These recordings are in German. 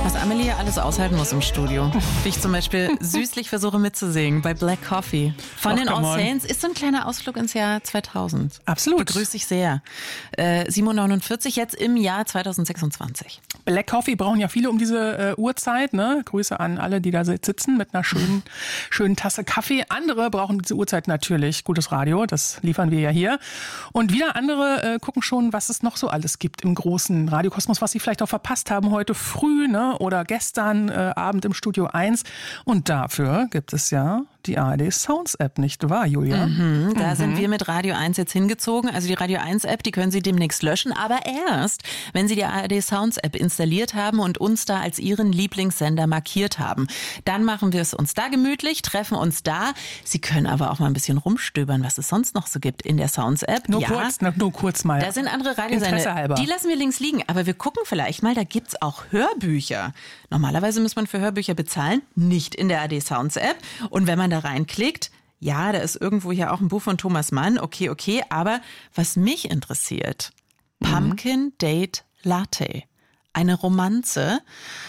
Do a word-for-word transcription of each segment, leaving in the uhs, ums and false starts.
Was Amelie alles aushalten muss im Studio. Wie ich zum Beispiel süßlich versuche mitzusingen bei Black Coffee. Von Och, den come All on. Saints ist so ein kleiner Ausflug ins Jahr zweitausend. Absolut. Begrüße ich sehr. Äh, sieben Uhr neunundvierzig jetzt im Jahr zweitausendsechsundzwanzig. Black Coffee brauchen ja viele um diese äh, Uhrzeit. Ne? Grüße an alle, die da sitzen mit einer schönen, schönen Tasse Kaffee. Andere brauchen diese Uhrzeit natürlich gutes Radio. Das liefern wir ja hier. Und wieder andere äh, gucken schon, was es noch so alles gibt im großen Radiokosmos, was sie vielleicht auch verpasst haben heute früh, ne? Oder gestern äh, Abend im Studio eins. Und dafür gibt es ja die A R D Sounds App, nicht wahr, Julia? Mhm, da mhm. sind wir mit Radio eins jetzt hingezogen. Also die Radio eins App, die können Sie demnächst löschen, aber erst, wenn Sie die A R D Sounds App installiert haben und uns da als Ihren Lieblingssender markiert haben. Dann machen wir es uns da gemütlich, treffen uns da. Sie können aber auch mal ein bisschen rumstöbern, was es sonst noch so gibt in der Sounds App. Nur ja, kurz, nur kurz mal. Da sind andere Interesse Radiosender, halber. die lassen wir links liegen. Aber wir gucken vielleicht mal, da gibt's auch Hörbücher. Normalerweise muss man für Hörbücher bezahlen, nicht in der A R D Sounds App. Und wenn man da reinklickt, ja, da ist irgendwo hier auch ein Buch von Thomas Mann, okay, okay. Aber was mich interessiert, mhm. Pumpkin Date Latte, eine Romanze.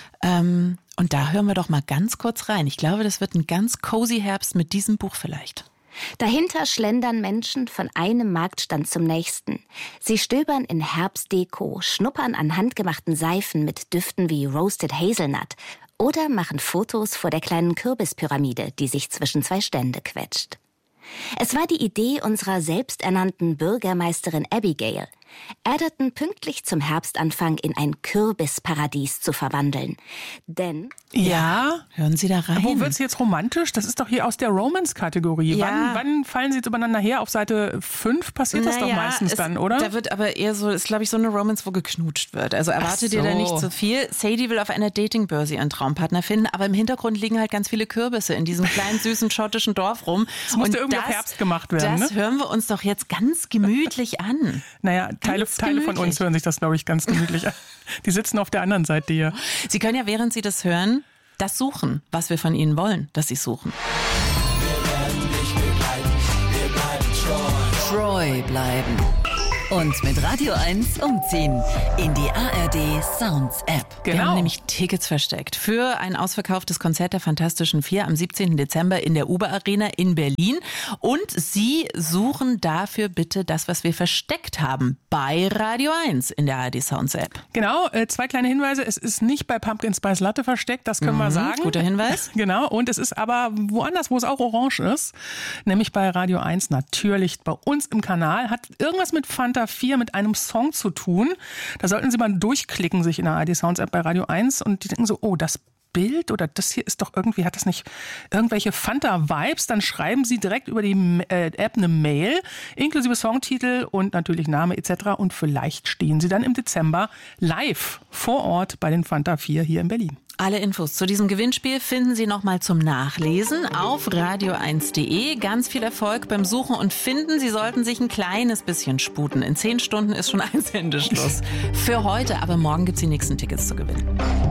Ähm, und da hören wir doch mal ganz kurz rein. Ich glaube, das wird ein ganz cozy Herbst mit diesem Buch vielleicht. Dahinter schlendern Menschen von einem Marktstand zum nächsten. Sie stöbern in Herbstdeko, schnuppern an handgemachten Seifen mit Düften wie Roasted Hazelnut oder machen Fotos vor der kleinen Kürbispyramide, die sich zwischen zwei Stände quetscht. Es war die Idee unserer selbsternannten Bürgermeisterin Abigail, Edgerton pünktlich zum Herbstanfang in ein Kürbisparadies zu verwandeln. Denn... Ja, hören Sie da rein. Wo wird es jetzt romantisch? Das ist doch hier aus der Romance-Kategorie. Ja. Wann, wann fallen Sie jetzt übereinander her? Auf Seite fünf passiert das naja, doch meistens es, dann, oder? Da wird aber eher so, ist glaube ich so eine Romance, wo geknutscht wird. Also erwarte so. dir da nicht zu viel. Sadie will auf einer Datingbörse ihren Traumpartner finden, aber im Hintergrund liegen halt ganz viele Kürbisse in diesem kleinen, süßen schottischen Dorf rum. Das musste Und irgendwie das, auf Herbst gemacht werden, Das ne? hören wir uns doch jetzt ganz gemütlich an. Naja, Teile, Teile von uns hören sich das, glaube ich, ganz gemütlich an. Die sitzen auf der anderen Seite hier. Sie können ja, während Sie das hören, das suchen, was wir von Ihnen wollen, dass Sie suchen. Wir werden dich begleiten, wir bleiben treu. Treu bleiben. Und mit Radio eins umziehen in die A R D Sounds App. Wir Genau. haben nämlich Tickets versteckt für ein ausverkauftes Konzert der Fantastischen Vier am siebzehnten Dezember in der Uber Arena in Berlin. Und Sie suchen dafür bitte das, was wir versteckt haben bei Radio eins in der A R D Sounds App. Genau, äh, zwei kleine Hinweise. Es ist nicht bei Pumpkin Spice Latte versteckt, das können wir Mhm, sagen. guter Hinweis. Genau, und es ist aber woanders, wo es auch orange ist, nämlich bei Radio eins natürlich bei uns im Kanal. Hat irgendwas mit Fanta vier, mit einem Song zu tun. Da sollten Sie mal durchklicken, sich in der A R D Sounds App bei Radio eins und die denken so, oh, das Bild oder das hier ist doch irgendwie, hat das nicht irgendwelche Fanta-Vibes, dann schreiben Sie direkt über die äh, App eine Mail, inklusive Songtitel und natürlich Name et cetera. Und vielleicht stehen Sie dann im Dezember live vor Ort bei den Fanta vier hier in Berlin. Alle Infos zu diesem Gewinnspiel finden Sie nochmal zum Nachlesen auf radio eins punkt de. Ganz viel Erfolg beim Suchen und Finden. Sie sollten sich ein kleines bisschen sputen. In zehn Stunden ist schon ein Sendeschluss. Für heute, aber morgen gibt es die nächsten Tickets zu gewinnen.